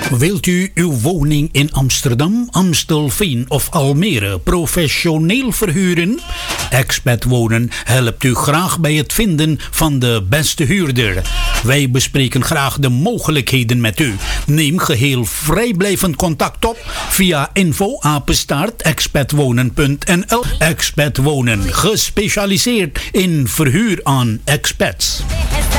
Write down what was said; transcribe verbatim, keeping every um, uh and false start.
Wilt u uw woning in Amsterdam, Amstelveen of Almere professioneel verhuren? Expat Wonen helpt u graag bij het vinden van de beste huurder. Wij bespreken graag de mogelijkheden met u. Neem geheel vrijblijvend contact op via info apenstaart expatwonen punt n l. Expat Wonen, gespecialiseerd in verhuur aan expats.